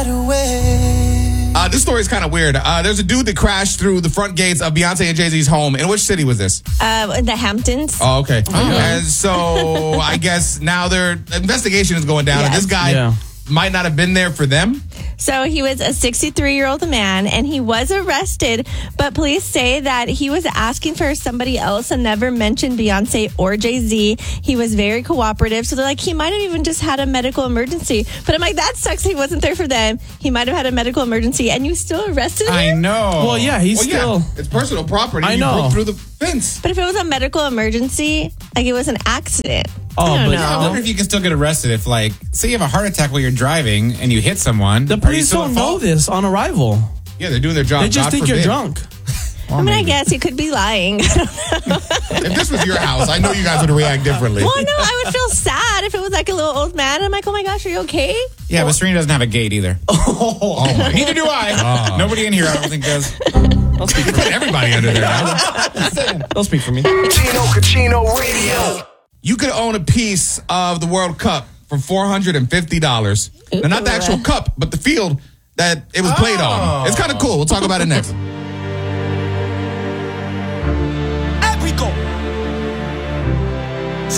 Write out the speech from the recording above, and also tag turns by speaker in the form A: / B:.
A: right away.
B: This story is kind of weird. There's a dude that crashed through the front gates of Beyonce and Jay-Z's home. In which city was this?
C: In the Hamptons.
B: Oh, okay. And so I guess now their investigation is going down.
C: Yes.
B: And this guy might not have been there for them.
C: So he was a 63-year-old man, and he was arrested, but police say that he was asking for somebody else and never mentioned Beyonce or Jay-Z. He was very cooperative, so they're like, he might have even just had a medical emergency. But I'm like, that sucks. He wasn't there for them. He might have had a medical emergency, and you still arrested him?
D: I know.
E: Well, yeah, he's still...
B: Yeah. It's personal property.
E: I know.
B: You broke through the fence.
C: But if it was a medical emergency, like it was an accident.
E: Oh,
C: I don't know.
D: I wonder if you can still get arrested if, like, say you have a heart attack while you're driving and you hit someone.
E: The police don't know this on arrival.
B: Yeah, they're doing their job.
E: They just think you're drunk.
C: I mean, I guess he could be lying.
B: If this was your house, I know you guys would react differently.
C: Well, no, I would feel sad if it was like a little old man. I'm like, oh my gosh, are you okay?
D: Yeah, but Serena doesn't have a gate either.
B: Oh my.
D: Neither do I. Nobody in here, I don't think, does.
E: Don't speak for me.
B: Put everybody under there now.
E: Don't speak for me.
A: Gino Cucino Radio.
B: You could own a piece of the World Cup for $450. Now, not the actual cup, but the field that it was played on. It's kind of cool. We'll talk about it next.